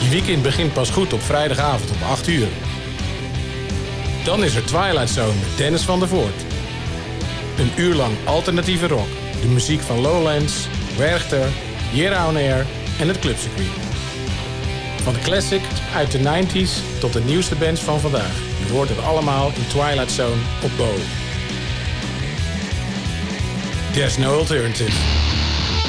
Je weekend begint pas goed op vrijdagavond om 8 uur. Dan is er Twilight Zone met Dennis van der Voort. Een uur lang alternatieve rock. De muziek van Lowlands, Werchter, Jera On Air en het clubcircuit. Van de classic uit de 90s tot de nieuwste bands van vandaag. Je hoort het allemaal in Twilight Zone op Bo. There's no alternative.